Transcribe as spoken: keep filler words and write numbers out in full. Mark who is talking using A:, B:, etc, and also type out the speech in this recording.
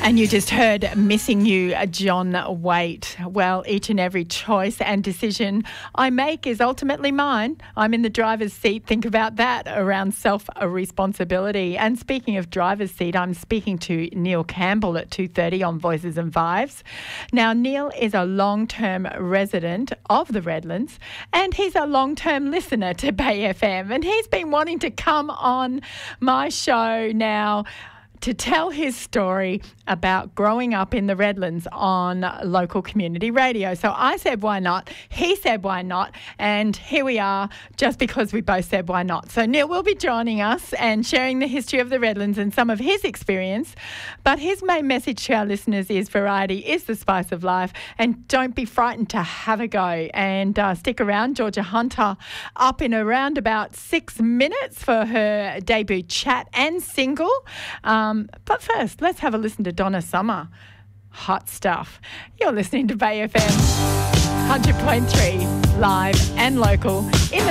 A: And you just heard Missing You, John Waite. Well, each and every choice and decision I make is ultimately mine. I'm in the driver's seat. Think about that around self-responsibility. And speaking of driver's seat, I'm speaking to Neil Campbell at two thirty on Voices and Vibes. Now, Neil is a long-term resident of the Redlands and he's a long-term listener to Bay F M. And he's been wanting to come on my show now to tell his story about growing up in the Redlands on local community radio. So I said, why not? He said, why not? And here we are, just because we both said, why not? So Neil will be joining us and sharing the history of the Redlands and some of his experience. But his main message to our listeners is variety is the spice of life, and don't be frightened to have a go. And uh, stick around, Georgia Hunter up in around about six minutes for her debut chat and single. Um, Um, but first, let's have a listen to Donna Summer. Hot stuff. You're listening to Bay F M one hundred point three, live and local in the